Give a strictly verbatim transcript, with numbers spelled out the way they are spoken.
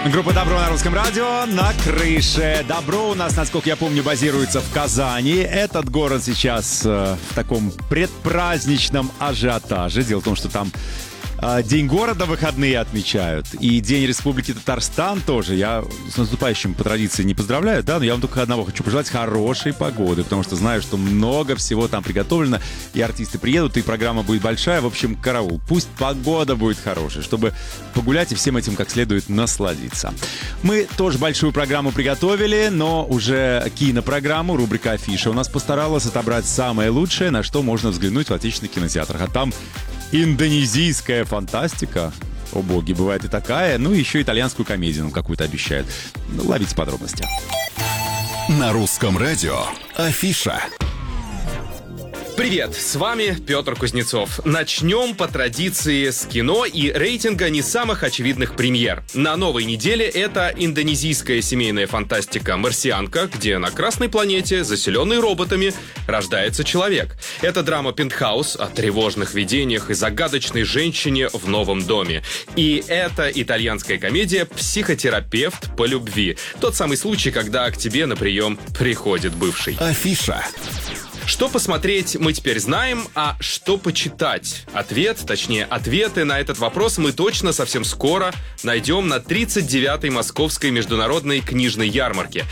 Группа «Добро» на Русском радио на крыше. «Добро» у нас, насколько я помню, базируется в Казани. Этот город сейчас э, в таком предпраздничном ажиотаже. Дело в том, что там э, День города выходные отмечают. И День Республики Татарстан тоже. Я с наступающим по традиции не поздравляю, да, но я вам только одного хочу пожелать: хорошей погоды, потому что знаю, что много всего там приготовлено, и артисты приедут, и программа будет большая. В общем, караул. Пусть погода будет хорошая, чтобы погулять и всем этим как следует насладиться. Мы тоже большую программу приготовили, но уже кинопрограмму, рубрика «Афиша» у нас постаралась отобрать самое лучшее, на что можно взглянуть в отечественных кинотеатрах. А там индонезийская фантастика. О боги, бывает и такая. Ну, еще итальянскую комедию нам какую-то обещают. Ну, ловите подробности. На Русском радио «Афиша». Привет, с вами Петр Кузнецов. Начнем по традиции с кино и рейтинга не самых очевидных премьер. На новой неделе это индонезийская семейная фантастика «Марсианка», где на Красной планете, заселенной роботами, рождается человек. Это драма «Пентхаус» о тревожных видениях и загадочной женщине в новом доме. И это итальянская комедия «Психотерапевт по любви». Тот самый случай, когда к тебе на прием приходит бывший. Афиша. Что посмотреть, мы теперь знаем, а что почитать? Ответ, точнее, ответы на этот вопрос мы точно совсем скоро найдем на тридцать девятой Московской международной книжной ярмарке.